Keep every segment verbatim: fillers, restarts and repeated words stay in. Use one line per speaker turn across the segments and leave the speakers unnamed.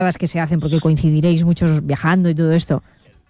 que se hacen, porque coincidiréis muchos viajando y todo esto.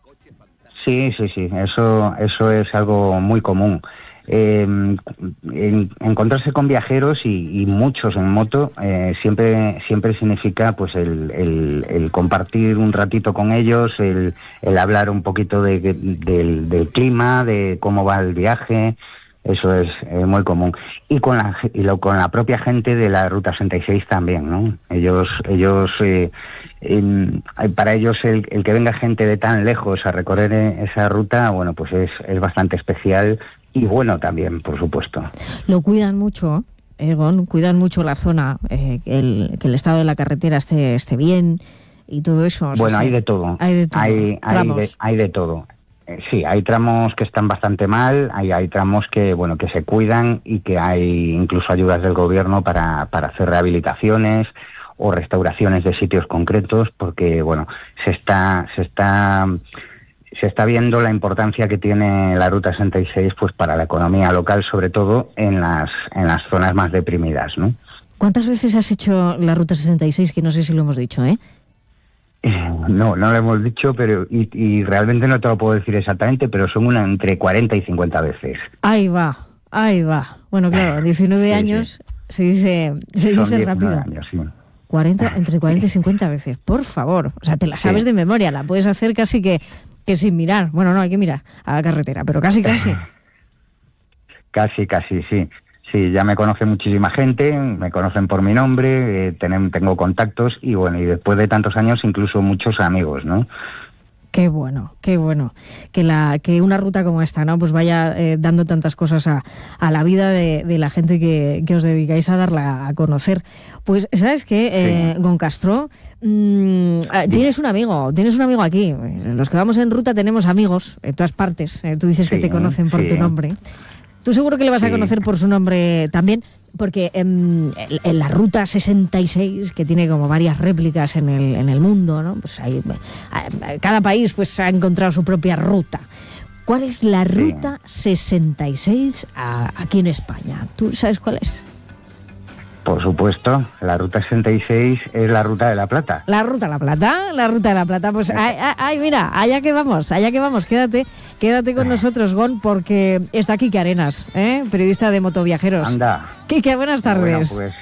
Sí, sí, sí, eso, eso es algo muy común. Eh, en, encontrarse con viajeros y, y muchos en moto eh, siempre siempre significa pues el, el, el compartir un ratito con ellos, el, el hablar un poquito de, de, del, del clima, de cómo va el viaje. Eso es eh, muy común. Y con la y lo, con la propia gente de la Ruta sesenta y seis también, ¿no? Ellos ellos eh, en, para ellos el, el que venga gente de tan lejos a recorrer esa ruta, bueno, pues es, es bastante especial y bueno también, por supuesto.
Lo cuidan mucho, Egon, cuidan mucho la zona, eh, el, que el estado de la carretera esté esté bien y todo eso. O sea,
bueno,
sí,
hay de todo.
Hay de todo.
Hay, hay, de, hay de todo. Sí, hay tramos que están bastante mal, hay, hay tramos que bueno que se cuidan y que hay incluso ayudas del gobierno para, para hacer rehabilitaciones o restauraciones de sitios concretos, porque bueno se está se está se está viendo la importancia que tiene la Ruta sesenta y seis pues para la economía local, sobre todo en las en las zonas más deprimidas, ¿no?
¿Cuántas veces has hecho la Ruta sesenta y seis? Que no sé si lo hemos dicho, ¿eh?
No, no lo hemos dicho, pero y, y realmente no te lo puedo decir exactamente, pero son una entre cuarenta y cincuenta veces.
Ahí va, ahí va. Bueno, claro, diecinueve sí, años sí. se dice se
son
dice rápido.
Años, sí.
cuarenta, entre cuarenta y cincuenta veces, por favor. O sea, te la sabes sí. de memoria, la puedes hacer casi que, que sin mirar. Bueno, no, hay que mirar a la carretera, pero casi, casi.
Casi, casi, sí. Sí, ya me conoce muchísima gente, me conocen por mi nombre, eh, ten, tengo contactos y bueno, y después de tantos años incluso muchos amigos, ¿no?
Qué bueno, qué bueno. Que la que una ruta como esta, ¿no? Pues vaya eh, dando tantas cosas a, a la vida de, de la gente que, que os dedicáis a darla a conocer. Pues, ¿sabes qué, eh, sí. Gon Castro? Mmm, tienes un amigo, tienes un amigo aquí. Los que vamos en ruta tenemos amigos en todas partes. Eh, tú dices sí, que te conocen por sí. tu nombre. Tú seguro que le vas a conocer sí. por su nombre también, porque en, en la Ruta sesenta y seis, que tiene como varias réplicas en el, en el mundo, ¿no? Pues hay, cada país pues ha encontrado su propia ruta. ¿Cuál es la Ruta sí. sesenta y seis a, aquí en España? ¿Tú sabes cuál es?
Por supuesto, la Ruta sesenta y seis es la Ruta de la Plata.
La Ruta de la Plata, la Ruta de la Plata. Pues, ay, ay, mira, allá que vamos, allá que vamos, quédate, quédate con nosotros, Gon, porque está Quique Arenas, ¿eh? Periodista de Motoviajeros.
Anda.
Quique, buenas tardes.
Bueno, pues.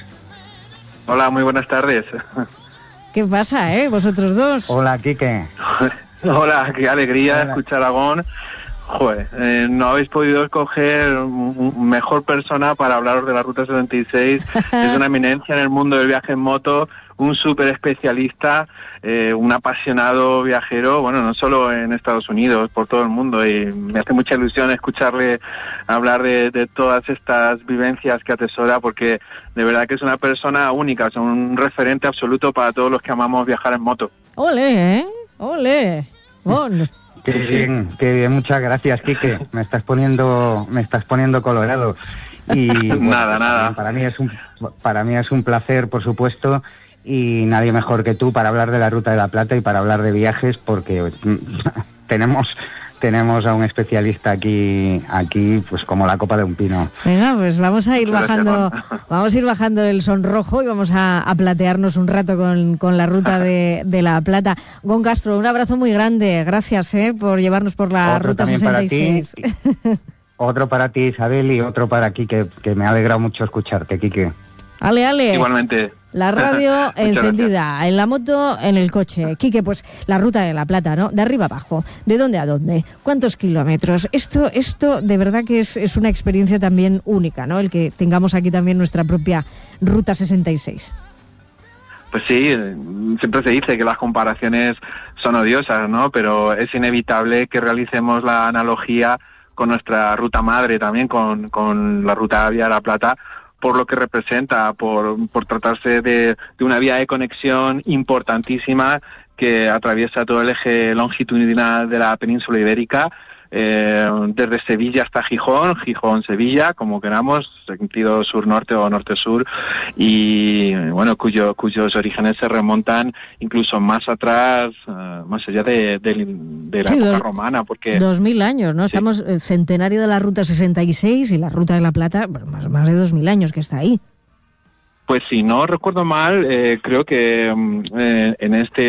Hola, muy buenas tardes.
¿Qué pasa, eh? Vosotros dos.
Hola, Quique.
Hola, qué alegría
Hola.
escuchar a Gon. Joder, eh, no habéis podido escoger mejor persona para hablaros de la Ruta sesenta y seis. Es una eminencia en el mundo del viaje en moto, un súper especialista, eh, un apasionado viajero, bueno, no solo en Estados Unidos, por todo el mundo. Y me hace mucha ilusión escucharle hablar de, de todas estas vivencias que atesora, porque de verdad que es una persona única, es un referente absoluto para todos los que amamos viajar en moto.
¡Ole, eh! ¡Ole! ¡Bon!
Qué bien, qué bien, muchas gracias, Quique. Me estás poniendo, me estás poniendo colorado. Y bueno,
nada, nada.
Para mí es un, para mí es un placer, por supuesto, y nadie mejor que tú para hablar de la Ruta de la Plata y para hablar de viajes, porque tenemos, tenemos a un especialista aquí, aquí, pues como la copa de un pino.
Venga, pues vamos a ir bajando, vamos a ir bajando el sonrojo y vamos a, a platearnos un rato con, con la Ruta de, de la Plata. Gon Castro, un abrazo muy grande, gracias eh, por llevarnos por la
otro
Ruta sesenta y seis.
Para ti, otro para ti, Isabel, y otro para Quique, que me ha alegrado mucho escucharte, Quique.
Ale, ale.
Igualmente.
La radio encendida, gracias. En la moto, en el coche. Quique, pues la Ruta de la Plata, ¿no? De arriba abajo. ¿De dónde a dónde? ¿Cuántos kilómetros? Esto, esto de verdad que es, es una experiencia también única, ¿no? El que tengamos aquí también nuestra propia Ruta sesenta y seis.
Pues sí, siempre se dice que las comparaciones son odiosas, ¿no? Pero es inevitable que realicemos la analogía con nuestra ruta madre también, con, con la Ruta Vía de la Plata, por lo que representa, por, por tratarse de, de una vía de conexión importantísima que atraviesa todo el eje longitudinal de la península ibérica, eh, desde Sevilla hasta Gijón, Gijón-Sevilla, como queramos, sentido sur-norte o norte-sur, y bueno, cuyo, cuyos orígenes se remontan incluso más atrás, uh, más allá de, de, de la sí, época dos, romana, porque...
Dos mil años, ¿no? Sí. Estamos eh, centenario de la Ruta sesenta y seis y la Ruta de la Plata, pues más, más de dos mil años que está ahí.
Pues si no recuerdo mal, eh, creo que eh, en este